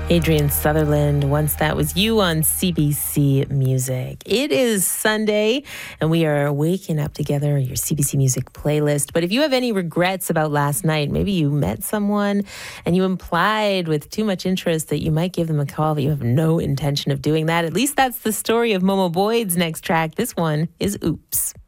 Adrian Sutherland, Once That Was You on CBC Music. It is Sunday, and we are waking up together, your CBC Music playlist. But if you have any regrets about last night, maybe you met someone and you implied with too much interest that you might give them a call, but you have no intention of doing that. At least that's the story of Momo Boyd's next track. This one is Oops.